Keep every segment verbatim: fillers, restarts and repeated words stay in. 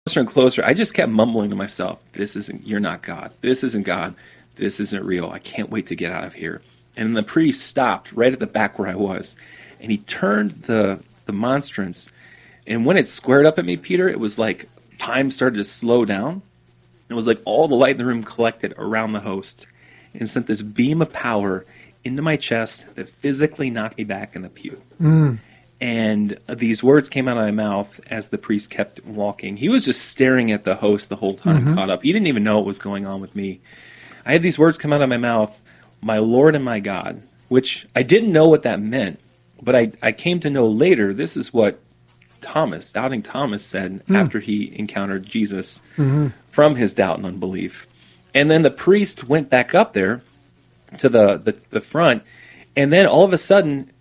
closer and closer, I just kept mumbling to myself, this isn't, you're not God. This isn't God. This isn't real. I can't wait to get out of here. And the priest stopped right at the back where I was, and he turned the the monstrance, and when it squared up at me, Peter, it was like time started to slow down. It was like all the light in the room collected around the host and sent this beam of power into my chest that physically knocked me back in the pew. Mm. And these words came out of my mouth as the priest kept walking. He was just staring at the host the whole time, Mm-hmm. caught up. He didn't even know what was going on with me. I had these words come out of my mouth, my Lord and my God, which I didn't know what that meant, but I, I came to know later this is what Thomas, doubting Thomas, said Mm. after he encountered Jesus Mm-hmm. from his doubt and unbelief. And then the priest went back up there to the, the, the front, and then all of a sudden,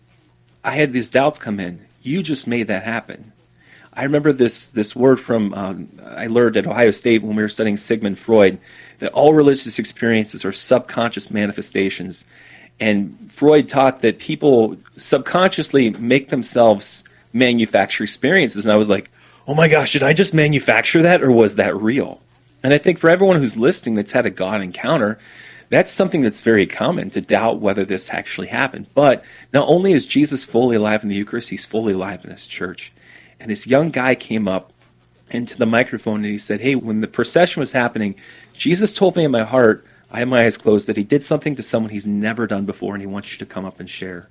I had these doubts come in. You just made that happen. I remember this this word from, um, I learned at Ohio State when we were studying Sigmund Freud, that all religious experiences are subconscious manifestations. And Freud taught that people subconsciously make themselves manufacture experiences. And I was like, oh my gosh, did I just manufacture that, or was that real? And I think for everyone who's listening that's had a God encounter, that's something that's very common, to doubt whether this actually happened. But not only is Jesus fully alive in the Eucharist, he's fully alive in his church. And this young guy came up into the microphone and he said, hey, when the procession was happening, Jesus told me in my heart, I had my eyes closed, that he did something to someone he's never done before, and he wants you to come up and share.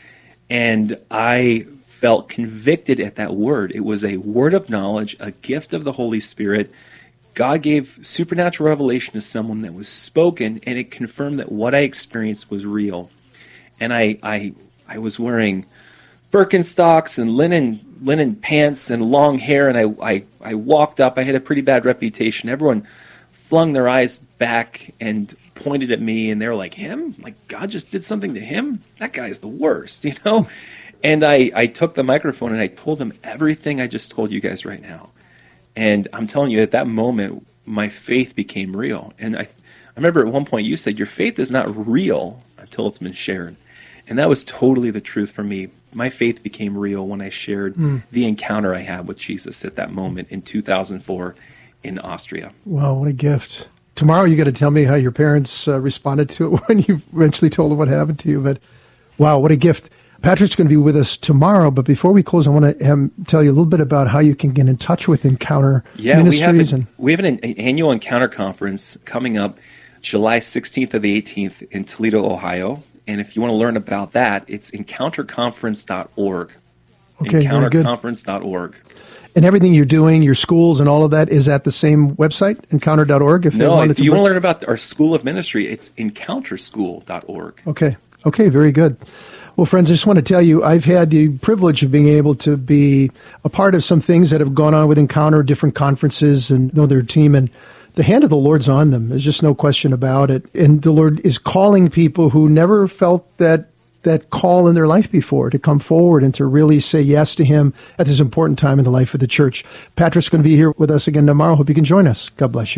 And I felt convicted at that word. It was a word of knowledge, a gift of the Holy Spirit. God gave supernatural revelation to someone that was spoken, and it confirmed that what I experienced was real. And I I, I was wearing Birkenstocks and linen linen pants and long hair, and I, I, I walked up. I had a pretty bad reputation. Everyone flung their eyes back and pointed at me, and they were like, him? Like, God just did something to him? That guy's the worst, you know? And I, I took the microphone, and I told them everything I just told you guys right now. And I'm telling you, at that moment, my faith became real. And I, I remember at one point you said, your faith is not real until it's been shared. And that was totally the truth for me. My faith became real when I shared mm. the encounter I had with Jesus at that moment in two thousand four in Austria. Wow, what a gift. Tomorrow you got to tell me how your parents uh, responded to it when you eventually told them what happened to you. But wow, what a gift. Patrick's going to be with us tomorrow, but before we close, I want to um, tell you a little bit about how you can get in touch with Encounter yeah, Ministries. We have, a, and we have an, an annual Encounter conference coming up July sixteenth to the eighteenth in Toledo, Ohio. And if you want to learn about that, it's encounter conference dot org. Okay, encounter conference dot org. And everything you're doing, your schools and all of that, is at the same website, encounter dot org? If no, they wanted if to you bring... want to learn about our School of Ministry, it's encounter school dot org. Okay, okay, very good. Well, friends, I just want to tell you, I've had the privilege of being able to be a part of some things that have gone on with Encounter, different conferences, and know their team, and the hand of the Lord's on them. There's just no question about it. And the Lord is calling people who never felt that that call in their life before to come forward and to really say yes to Him at this important time in the life of the church. Patrick's going to be here with us again tomorrow. Hope you can join us. God bless you.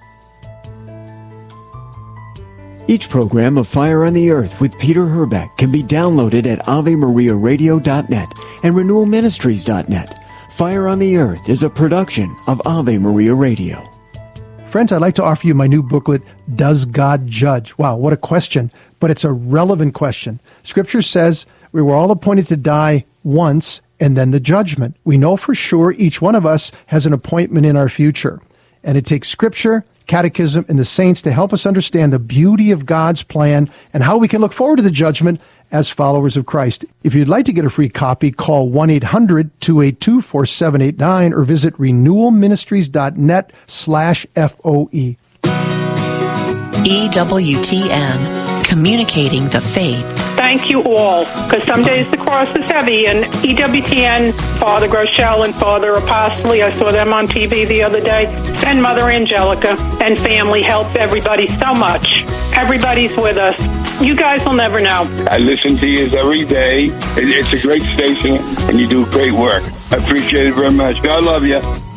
Each program of Fire on the Earth with Peter Herbeck can be downloaded at ave maria radio dot net and renewal ministries dot net. Fire on the Earth is a production of Ave Maria Radio. Friends, I'd like to offer you my new booklet, Does God Judge? Wow, what a question, but it's a relevant question. Scripture says we were all appointed to die once and then the judgment. We know for sure each one of us has an appointment in our future. And it takes Scripture, Catechism, and the saints to help us understand the beauty of God's plan and how we can look forward to the judgment as followers of Christ. If you'd like to get a free copy, call one eight hundred two eight two four seven eight nine or visit renewal ministries dot net slash F O E. E W T N, communicating the faith. Thank you all, because some days the cross is heavy, and E W T N, Father Groeschel and Father Apostoli, I saw them on T V the other day, and Mother Angelica and family help everybody so much. Everybody's with us. You guys will never know. I listen to you every day. It's a great station, and you do great work. I appreciate it very much. God love you.